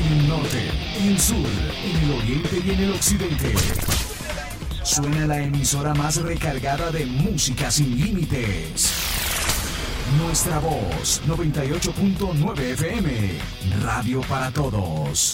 En el norte, en el sur, en el oriente y en el occidente. Suena la emisora más recargada de música sin límites. Nuestra voz, 98.9 FM. Radio para todos.